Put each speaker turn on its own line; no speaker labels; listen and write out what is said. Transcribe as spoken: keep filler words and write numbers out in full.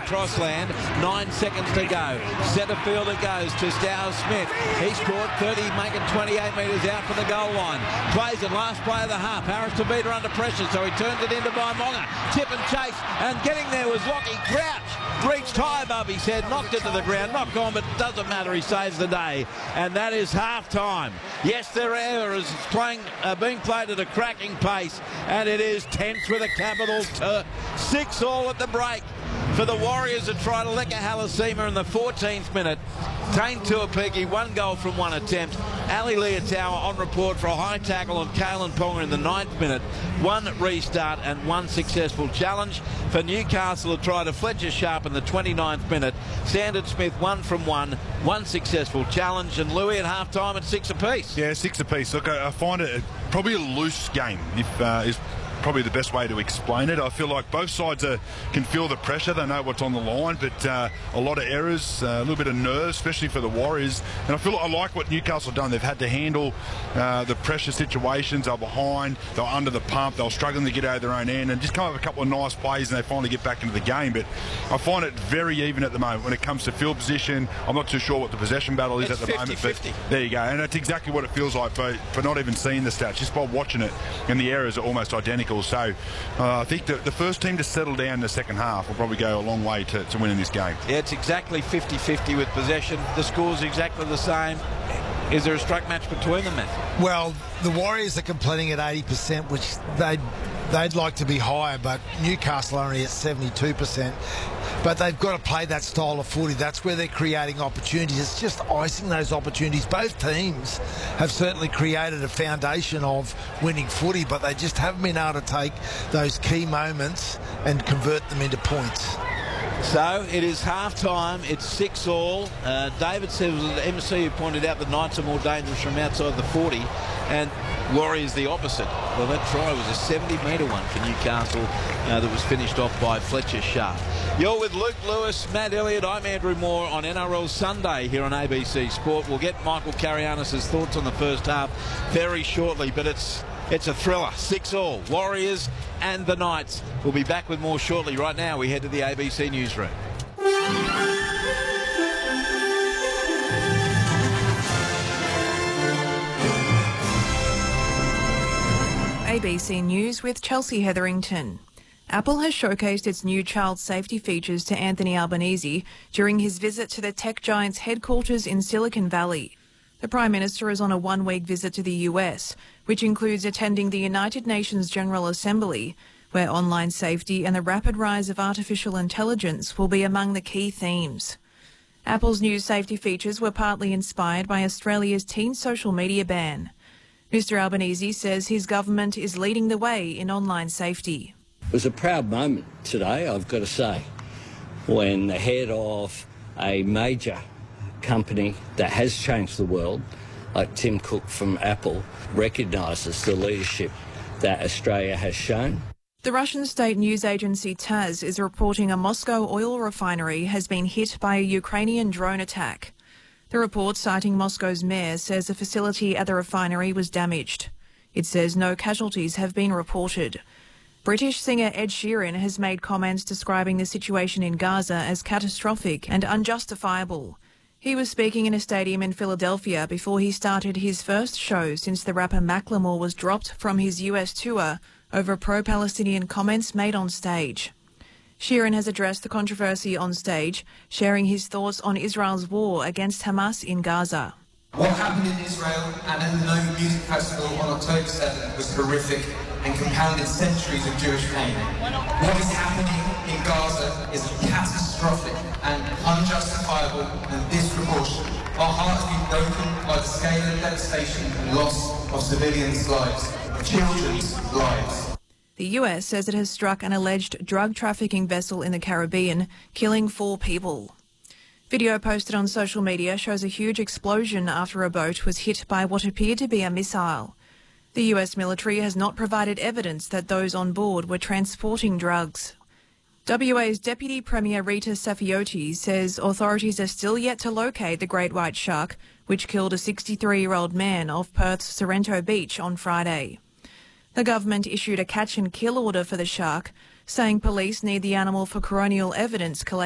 Crossland. Nine seconds to go. Centre fielder goes to Stow Smith. He's scored thirty, making twenty-eight metres out from the goal line. Plays it, last play of the half. Harris to beat her under pressure, so he turns it into Baimonga. Tip and chase, and getting there was Lockie Crouch. Reached high above his head, knocked it to the ground, knocked on, but doesn't matter, he saves the day. And that is half-time. Yes, their error is playing, uh, being played at a cracking pace, and it is tense with a capital T. Six all at the break for the Warriors to try to lick a Halasima in the fourteenth minute. Tane Tuapiki, one goal from one attempt. Ali Leotawa on report for a high tackle on Kalen Ponga in the ninth minute. One restart and one successful challenge. For Newcastle to try to Fletcher Sharp in the twenty-ninth minute. Sandon Smith, one from one, one successful challenge, and Louis at half-time at six apiece.
Yeah, six apiece. Look, I, I find it probably a loose game, if uh, is probably the best way to explain it. I feel like both sides are, can feel the pressure. They know what's on the line, but uh, a lot of errors, uh, a little bit of nerves, especially for the Warriors. And I feel like I like what Newcastle have done. They've had to handle uh, the pressure situations. They were behind, they were under the pump, they were struggling to get out of their own end, and just come up with a couple of nice plays, and they finally get back into the game. But I find it very even at the moment when it comes to field position. I'm not too sure what the possession battle is
it's
at the
fifty,
moment, but
fifty.
There you go, and that's exactly what it feels like for, for not even seeing the stats, just by watching it, and the errors are almost identical. So uh, I think the, the first team to settle down in the second half will probably go a long way to, to winning this game.
Yeah, it's exactly fifty fifty with possession. The score's exactly the same. Is there a strike match between them, Matthew?
Well, the Warriors are completing at eighty percent, which they'd, they'd like to be higher, but Newcastle are only at seventy-two percent. But they've got to play that style of footy. That's where they're creating opportunities. It's just icing those opportunities. Both teams have certainly created a foundation of winning footy, but they just haven't been able to take those key moments and convert them into points.
So it is half-time. It's six all. Uh, David said it was the M C who pointed out the Knights are more dangerous from outside the forty, and Warriors the opposite. Well, that try was a seventy metre one for Newcastle uh, that was finished off by Fletcher Sharp. You're with Luke Lewis, Matt Elliott. I'm Andrew Moore on N R L Sunday here on A B C Sport. We'll get Michael Carianis' thoughts on the first half very shortly, but it's it's a thriller. Six all. Warriors and the Knights. We'll be back with more shortly. Right now, we head to the A B C newsroom.
A B C News with Chelsea Hetherington. Apple has showcased its new child safety features to Anthony Albanese during his visit to the tech giant's headquarters in Silicon Valley. The Prime Minister is on a one-week visit to the U S, which includes attending the United Nations General Assembly, where online safety and the rapid rise of artificial intelligence will be among the key themes. Apple's new safety features were partly inspired by Australia's teen social media ban. Mister Albanese says his government is leading the way in online safety.
It was a proud moment today, I've got to say, when the head of a major company that has changed the world, like Tim Cook from Apple, recognises the leadership that Australia has shown.
The Russian state news agency TASS is reporting a Moscow oil refinery has been hit by a Ukrainian drone attack. The report, citing Moscow's mayor, says the facility at the refinery was damaged. It says no casualties have been reported. British singer Ed Sheeran has made comments describing the situation in Gaza as catastrophic and unjustifiable. He was speaking in a stadium in Philadelphia before he started his first show since the rapper Macklemore was dropped from his U S tour over pro-Palestinian comments made on stage. Sheeran has addressed the controversy on stage, sharing his thoughts on Israel's war against Hamas in Gaza.
What happened in Israel and at the Nova Music Festival on October seventh was horrific and compounded centuries of Jewish pain. What is happening in Gaza is catastrophic and unjustifiable and disproportionate. Our heart has been broken by the scale of devastation and loss of civilians' lives, of children's lives.
The U S says it has struck an alleged drug trafficking vessel in the Caribbean, killing four people. Video posted on social media shows a huge explosion after a boat was hit by what appeared to be a missile. The U S military has not provided evidence that those on board were transporting drugs. W A's Deputy Premier Rita Saffioti says authorities are still yet to locate the great white shark, which killed a sixty-three-year-old man off Perth's Sorrento Beach on Friday. The government issued a catch and kill order for the shark, saying police need the animal for coronial evidence collection.